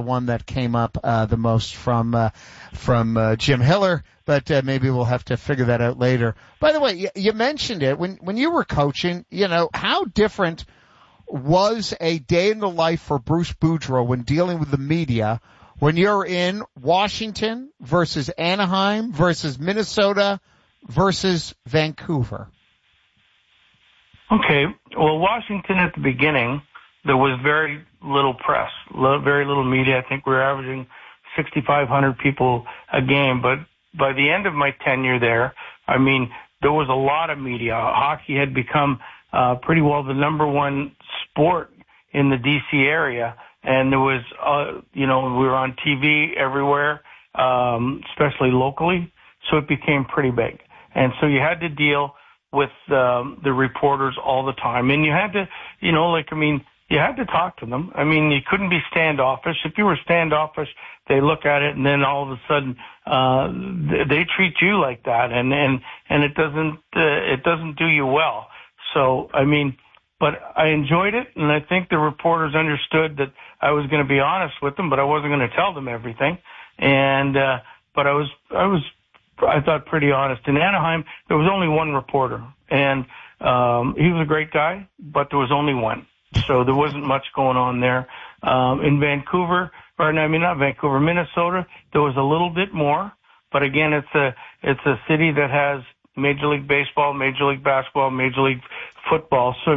one that came up the most from Jim Hiller, but maybe we'll have to figure that out later. By the way, you mentioned it when you were coaching. How different was a day in the life for Bruce Boudreau when dealing with the media when you're in Washington versus Anaheim versus Minnesota versus Vancouver? Okay. Well, Washington at the beginning, there was very little press, very little media. I think we were averaging 6,500 people a game. But by the end of my tenure there, I mean, there was a lot of media. Hockey had become pretty well the number one sport in the D.C. area. And there was, we were on TV everywhere, especially locally. So it became pretty big. And so you had to deal with the reporters all the time. And you had to, you had to talk to them. I mean, you couldn't be standoffish. If you were standoffish, they look at it and then all of a sudden they treat you like that, and it doesn't do you well. So, but I enjoyed it, and I think the reporters understood that I was going to be honest with them, but I wasn't going to tell them everything. And but I thought pretty honest. In Anaheim, there was only one reporter, and he was a great guy, but there was only one. So there wasn't much going on there. In Vancouver, Minnesota, there was a little bit more, but again, it's a city that has Major League Baseball, Major League Basketball, Major League Football. So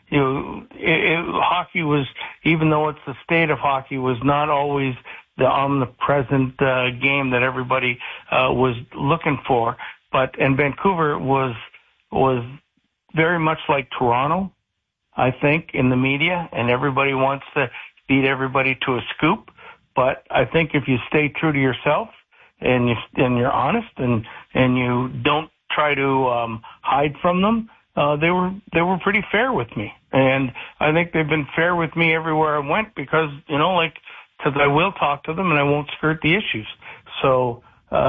hockey was, even though it's the state of hockey, was not always the omnipresent game that everybody was looking for. And Vancouver was very much like Toronto, I think, in the media, and everybody wants to beat everybody to a scoop. But I think if you stay true to yourself and you're honest and you don't try to hide from them, they were pretty fair with me. And I think they've been fair with me everywhere I went because, because I will talk to them and I won't skirt the issues. So,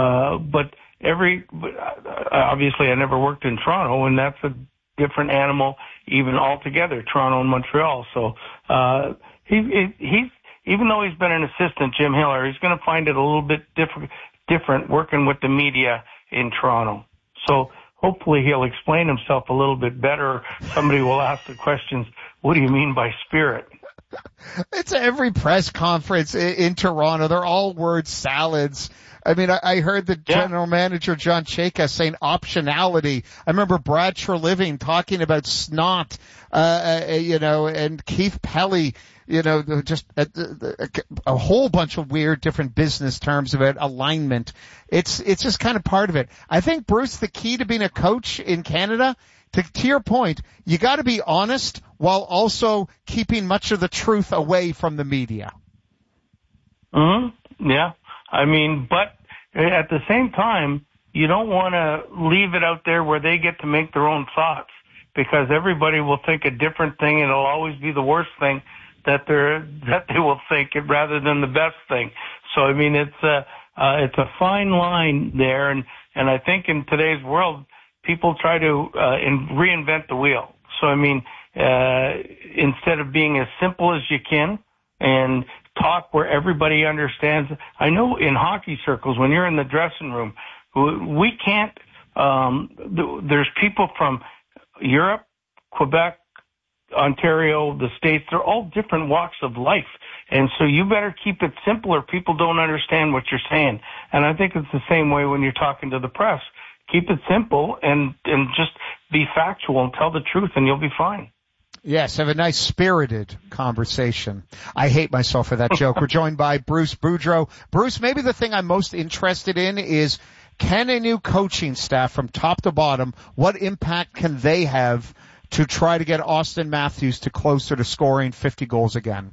obviously I never worked in Toronto, and that's a different animal even altogether, Toronto and Montreal. So, he's, even though he's been an assistant, Jim Hiller, he's going to find it a little bit different working with the media in Toronto. So hopefully he'll explain himself a little bit better. Somebody will ask the questions, what do you mean by spirit? It's every press conference in Toronto. They're all word salads. I heard the general manager, John Chayka, saying optionality. I remember Brad Treliving talking about snot, and Keith Pelly, just a whole bunch of weird different business terms about alignment. It's just kind of part of it. I think, Bruce, the key to being a coach in Canada, to your point, you got to be honest while also keeping much of the truth away from the media. Mm-hmm. Yeah. But at the same time, you don't want to leave it out there where they get to make their own thoughts, because everybody will think a different thing, and it'll always be the worst thing that they will think it rather than the best thing. So, it's a fine line there, and I think in today's world, people try to reinvent the wheel. So, instead of being as simple as you can and talk where everybody understands. I know in hockey circles, when you're in the dressing room, we can't, there's people from Europe, Quebec, Ontario, the States, they're all different walks of life. And so you better keep it simple or people don't understand what you're saying. And I think it's the same way when you're talking to the press. Keep it simple and just be factual and tell the truth, and you'll be fine. Yes, have a nice spirited conversation. I hate myself for that joke. We're joined by Bruce Boudreau. Bruce, maybe the thing I'm most interested in is, can a new coaching staff from top to bottom, what impact can they have to try to get Austin Matthews to closer to scoring 50 goals again?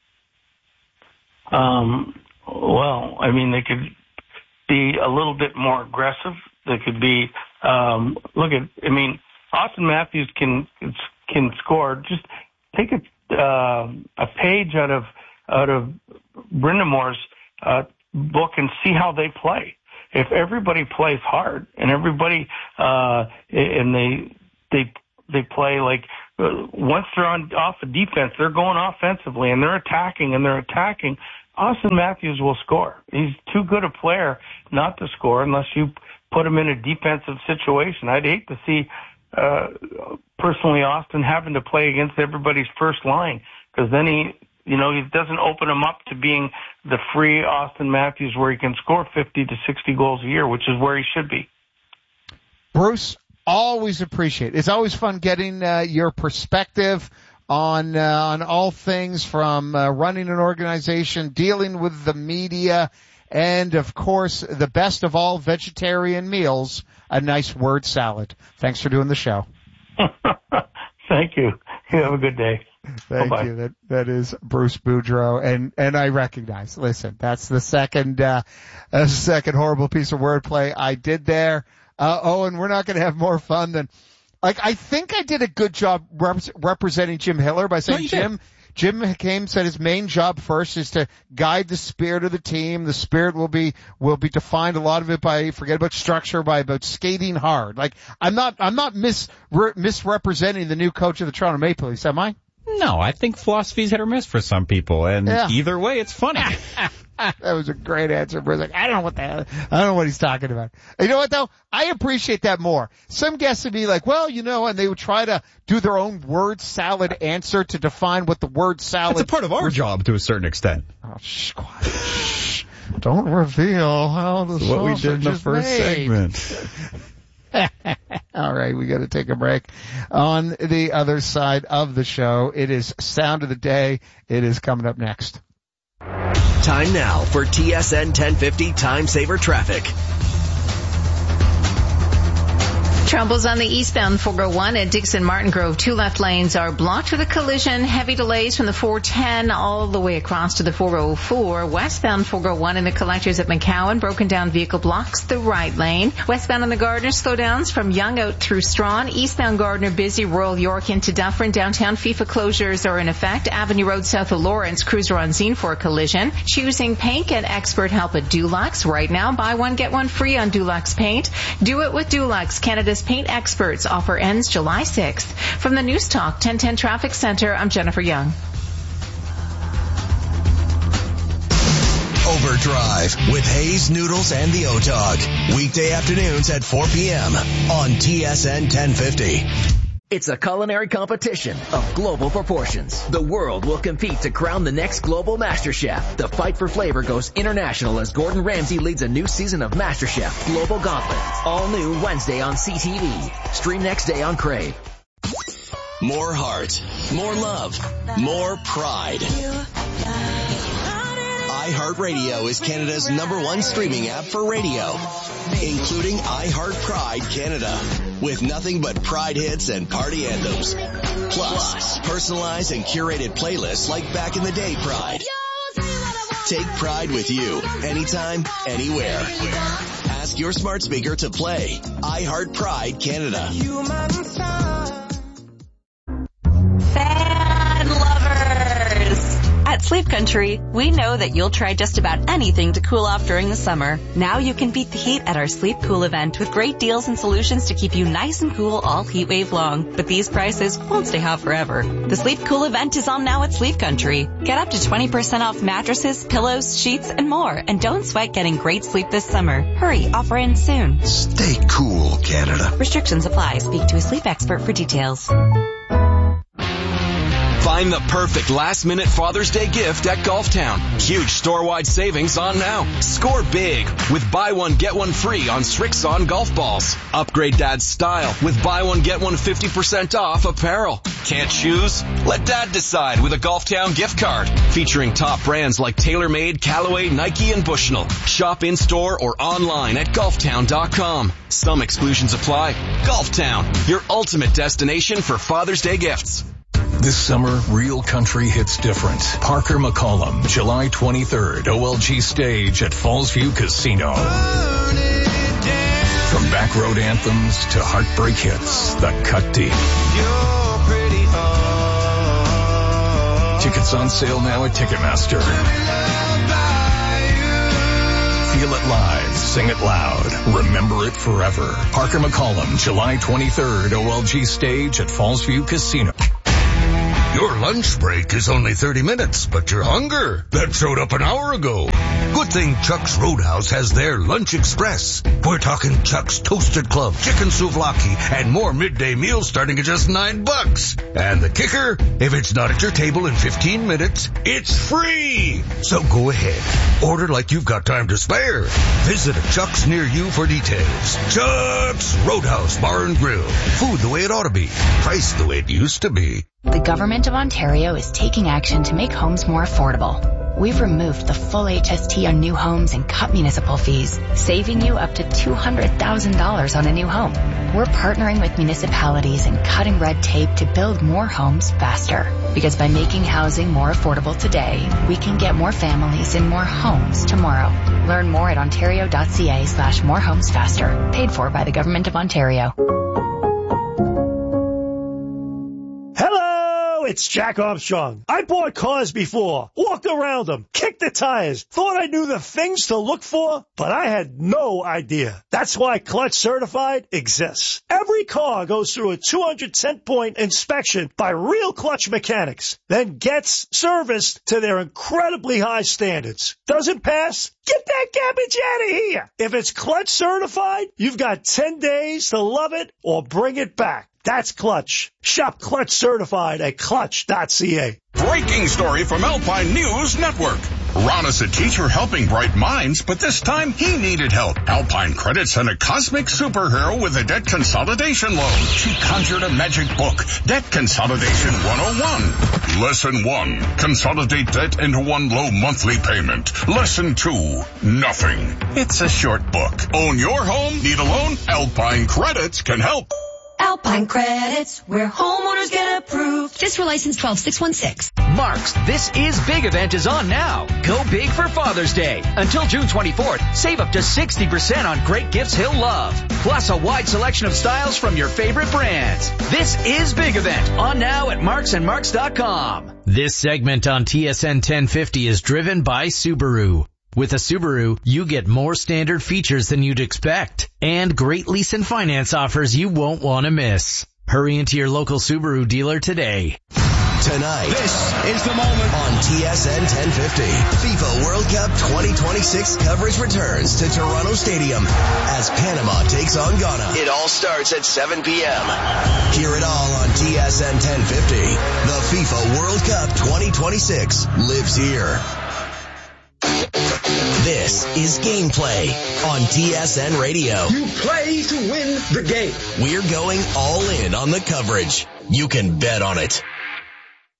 They could be a little bit more aggressive. They could be, Austin Matthews can score. Just take a page out of Brind'Amour's book and see how they play. If everybody plays hard and everybody and they play like once they're off of defense, they're going offensively and they're attacking Austin Matthews will score. He's too good a player not to score unless you put him in a defensive situation. I'd hate to see, personally, Austin having to play against everybody's first line, because then he doesn't open him up to being the free Austin Matthews where he can score 50 to 60 goals a year, which is where he should be. Bruce, always appreciate it. It's always fun getting your perspective on all things from running an organization, dealing with the media, and, of course, the best of all vegetarian meals, a nice word salad. Thanks for doing the show. Thank you. You have a good day. Thank Bye-bye. you. That is Bruce Boudreau, and I recognize. Listen, that's the second horrible piece of wordplay I did there. And we're not going to have more fun than, I think I did a good job representing Jim Hiller by saying Jim McCain said his main job first is to guide the spirit of the team. The spirit will be defined, a lot of it by, forget about structure, about skating hard. I'm not misrepresenting the new coach of the Toronto Maple Leafs, am I? No, I think philosophy's hit or miss for some people, and either way, it's funny. That was a great answer, Bruce. I don't know what he's talking about. You know what, though? I appreciate that more. Some guests would be like, and they would try to do their own word salad answer to define what the word salad... It's a part of our job to a certain extent. Oh, quiet. Shh. Don't reveal how the what we did in the first segment. All right, we got to take a break. On the other side of the show, it is Sound of the Day. It is coming up next. Time now for TSN 1050 Time Saver Traffic. Troubles on the eastbound 401 at Dixon Martin Grove. 2 left lanes are blocked with a collision. Heavy delays from the 410 all the way across to the 404. Westbound 401 in the collectors at McCowan. Broken down vehicle blocks the right lane. Westbound on the Gardner, slowdowns from Young out through Strawn. Eastbound Gardner busy. Royal York into Dufferin. Downtown FIFA closures are in effect. Avenue Road south of Lawrence. Cruiser on scene for a collision. Choosing paint, get expert help at Dulux. Right now, buy one, get one free on Dulux paint. Do it with Dulux, Canada's paint experts. Offer ends July 6th. From the News Talk 1010 Traffic Center, I'm Jennifer Young. Overdrive with Hayes, Noodles, and the O-Dog. Weekday afternoons at 4 p.m. on TSN 1050. It's a culinary competition of global proportions. The world will compete to crown the next global MasterChef. The fight for flavor goes international as Gordon Ramsay leads a new season of MasterChef Global Gauntlet. All new Wednesday on CTV. Stream next day on Crave. More heart, more love, more pride. iHeartRadio is Canada's #1 streaming app for radio, including iHeart Pride Canada, with nothing but Pride hits and party anthems. Plus, personalized and curated playlists like Back in the Day Pride. Take Pride with you, anytime, anywhere. Ask your smart speaker to play iHeart Pride Canada. Fan lovers! At Sleep Country, we know that you'll try just about anything to cool off during the summer. Now you can beat the heat at our Sleep Cool event with great deals and solutions to keep you nice and cool all heat wave long. But these prices won't stay hot forever. The Sleep Cool event is on now at Sleep Country. Get up to 20% off mattresses, pillows, sheets, and more. And don't sweat getting great sleep this summer. Hurry, offer ends soon. Stay cool, Canada. Restrictions apply. Speak to a sleep expert for details. Find the perfect last-minute Father's Day gift at Golftown. Huge store-wide savings on now. Score big with buy one, get one free on Srixon golf balls. Upgrade Dad's style with buy one, get one 50% off apparel. Can't choose? Let Dad decide with a Golftown gift card. Featuring top brands like TaylorMade, Callaway, Nike, and Bushnell. Shop in-store or online at golftown.com. Some exclusions apply. Golftown, your ultimate destination for Father's Day gifts. This summer, real country hits different. Parker McCollum, July 23rd, OLG stage at Fallsview Casino. From back road anthems to heartbreak hits, the cut deep. Tickets on sale now at Ticketmaster. Feel it live, sing it loud, remember it forever. Parker McCollum, July 23rd, OLG stage at Fallsview Casino. You're lunch break is only 30 minutes, but your hunger, that showed up an hour ago. Good thing Chuck's Roadhouse has their Lunch Express. We're talking Chuck's Toasted Club, chicken souvlaki, and more midday meals starting at just $9. And the kicker, if it's not at your table in 15 minutes, it's free. So go ahead. Order like you've got time to spare. Visit a Chuck's near you for details. Chuck's Roadhouse Bar and Grill. Food the way it ought to be. Priced the way it used to be. The Government of Ontario is taking action to make homes more affordable. We've removed the full HST on new homes and cut municipal fees, saving you up to $200,000 on a new home. We're partnering with municipalities and cutting red tape to build more homes faster. Because by making housing more affordable today, we can get more families in more homes tomorrow. Learn more at ontario.ca/morehomesfaster. Paid for by the Government of Ontario. It's Jack Armstrong. I bought cars before, walked around them, kicked the tires, thought I knew the things to look for, but I had no idea. That's why Clutch Certified exists. Every car goes through a 210-point inspection by real Clutch mechanics, then gets serviced to their incredibly high standards. Doesn't pass? Get that garbage out of here. If it's Clutch Certified, you've got 10 days to love it or bring it back. That's Clutch. Shop Clutch Certified at clutch.ca. Breaking story from Alpine News Network. Ron is a teacher helping bright minds, but this time he needed help. Alpine Credit sent a cosmic superhero with a debt consolidation loan. She conjured a magic book, Debt Consolidation 101. Lesson 1, consolidate debt into one low monthly payment. Lesson 2, nothing. It's a short book. Own your home? Need a loan? Alpine Credits can help. Alpine Credits, where homeowners get approved. FSRA license 12616. Mark's This Is Big event is on now. Go big for Father's Day. Until June 24th, save up to 60% on great gifts he'll love. Plus a wide selection of styles from your favorite brands. This Is Big event on now at marksandmarks.com. This segment on TSN 1050 is driven by Subaru. With a Subaru, you get more standard features than you'd expect and great lease and finance offers you won't want to miss. Hurry into your local Subaru dealer today. Tonight, this is the moment on TSN 1050. FIFA World Cup 2026 coverage returns to Toronto Stadium as Panama takes on Ghana. It all starts at 7 p.m. Hear it all on TSN 1050. The FIFA World Cup 2026 lives here. This is Gameplay on TSN Radio. You play to win the game. We're going all in on the coverage. You can bet on it.